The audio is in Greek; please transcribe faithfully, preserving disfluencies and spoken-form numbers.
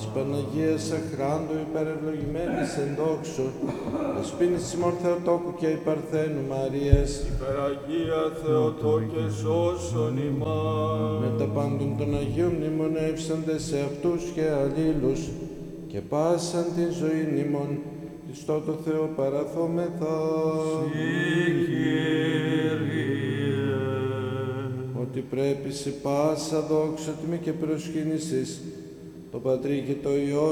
της Παναγίας Αχράντου υπερευλογημένης εν δόξου, δεσποίνης ημών Θεοτόκου και η Παρθένου Μαρίας, Υπεραγία Θεοτό και σώσον ημάς. με τα πάντων των Αγίων μνημονεύσαντε σε αυτούς και αλλήλους, και πάσαν την ζωήν ημών, Χριστό το Θεό παραθόμεθα. Ότι πρέπει σε πάσα δόξα τιμή και προσκύνησης, το Πατρί και το Υιό